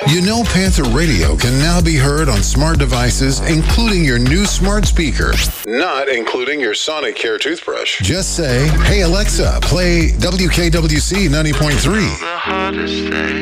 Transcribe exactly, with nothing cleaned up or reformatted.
You know Panther Radio can now be heard on smart devices, including your new smart speaker, not including your Sonic Care toothbrush. Just say, hey Alexa, play W K W C ninety point three. The hardest thing.